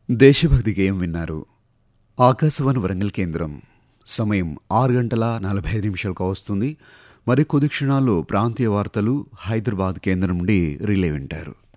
దేశభక్తి గేయం విన్నారు. ఆకాశవాణి వరంగల్ కేంద్రం. సమయం 6:45 వస్తుంది. మరి కొద్ది క్షణాల్లో ప్రాంతీయ వార్తలు హైదరాబాద్ కేంద్రం నుండి రిలే వింటారు.